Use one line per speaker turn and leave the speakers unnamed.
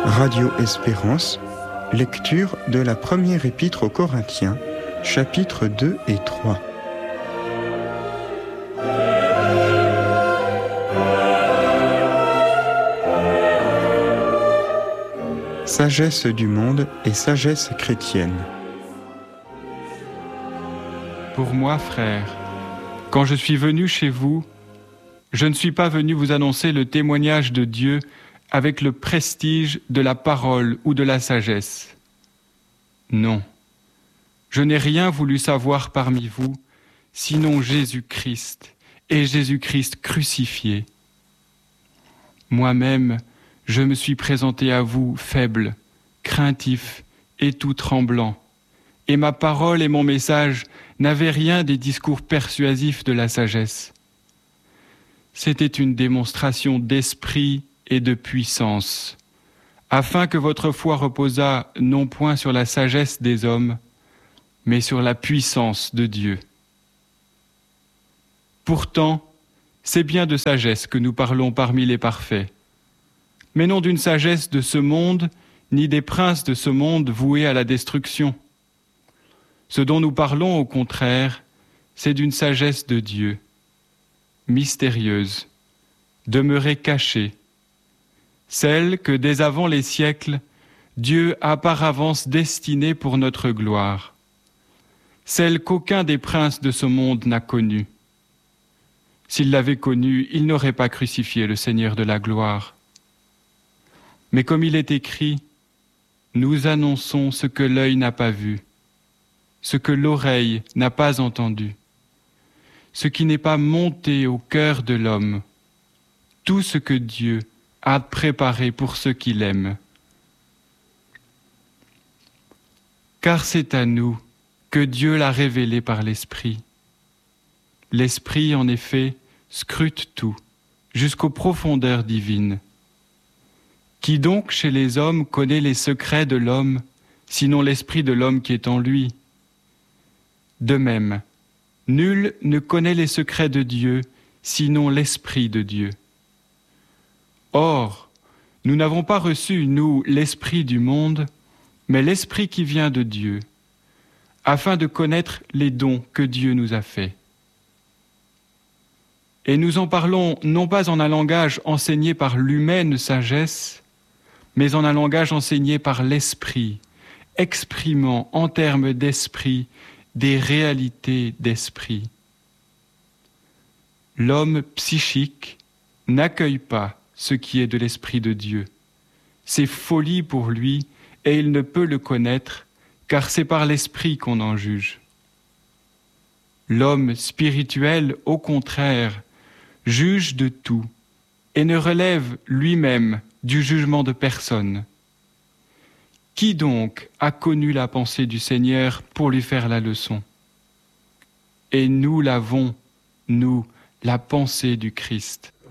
Radio Espérance, lecture de la première épître aux Corinthiens, chapitres 2 et 3. Sagesse du monde et sagesse chrétienne.
Pour moi, frères, quand je suis venu chez vous, je ne suis pas venu vous annoncer le témoignage de Dieu avec le prestige de la parole ou de la sagesse. Non, je n'ai rien voulu savoir parmi vous, sinon Jésus-Christ et Jésus-Christ crucifié. Moi-même, je me suis présenté à vous faible, craintif et tout tremblant, et ma parole et mon message n'avaient rien des discours persuasifs de la sagesse. C'était une démonstration d'esprit et de puissance, afin que votre foi reposât non point sur la sagesse des hommes, mais sur la puissance de Dieu. Pourtant, c'est bien de sagesse que nous parlons parmi les parfaits, mais non d'une sagesse de ce monde, ni des princes de ce monde voués à la destruction. Ce dont nous parlons, au contraire, c'est d'une sagesse de Dieu, mystérieuse, demeurée cachée, celle que dès avant les siècles, Dieu a par avance destinée pour notre gloire, celle qu'aucun des princes de ce monde n'a connue. S'il l'avait connue, il n'aurait pas crucifié le Seigneur de la gloire. Mais comme il est écrit, nous annonçons ce que l'œil n'a pas vu, ce que l'oreille n'a pas entendu, ce qui n'est pas monté au cœur de l'homme, tout ce que Dieu a préparé pour ceux qui l'aiment. Car c'est à nous que Dieu l'a révélé par l'Esprit. L'Esprit, en effet, scrute tout, jusqu'aux profondeurs divines. Qui donc chez les hommes connaît les secrets de l'homme, sinon l'esprit de l'homme qui est en lui? De même, nul ne connaît les secrets de Dieu, sinon l'Esprit de Dieu. Or, nous n'avons pas reçu, nous, l'esprit du monde, mais l'Esprit qui vient de Dieu, afin de connaître les dons que Dieu nous a faits. Et nous en parlons non pas en un langage enseigné par l'humaine sagesse, mais en un langage enseigné par l'Esprit, exprimant en termes d'esprit des réalités d'esprit. L'homme psychique n'accueille pas ce qui est de l'Esprit de Dieu. C'est folie pour lui et il ne peut le connaître, car c'est par l'Esprit qu'on en juge. L'homme spirituel, au contraire, juge de tout et ne relève lui-même du jugement de personne. Qui donc a connu la pensée du Seigneur pour lui faire la leçon? Et nous l'avons, nous, la pensée du Christ.